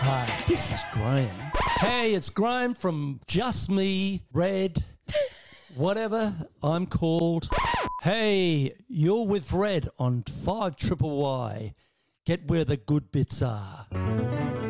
Hi, this is Graham. Hey, it's Graham from Just Me, Red, whatever I'm called. Hey, you're with Red on 5 Triple Y. Get where the good bits are.